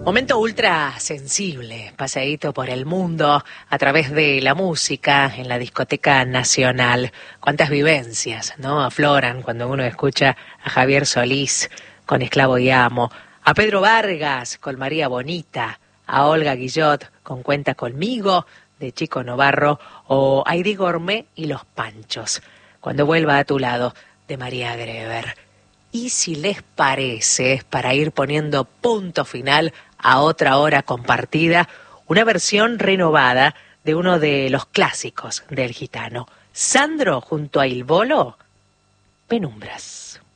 Momento ultra sensible, paseíto por el mundo a través de la música en la discoteca nacional. Cuántas vivencias, ¿no? Afloran cuando uno escucha a Javier Solís con Esclavo y Amo, a Pedro Vargas con María Bonita, a Olga Guillot con Cuenta conmigo de Chico Novarro o a Heidi Gourmet y Los Panchos, Cuando vuelva a tu lado de María Greber. Y si les parece, para ir poniendo punto final a otra hora compartida, una versión renovada de uno de los clásicos del gitano, Sandro junto a Il Bolo, Penumbras.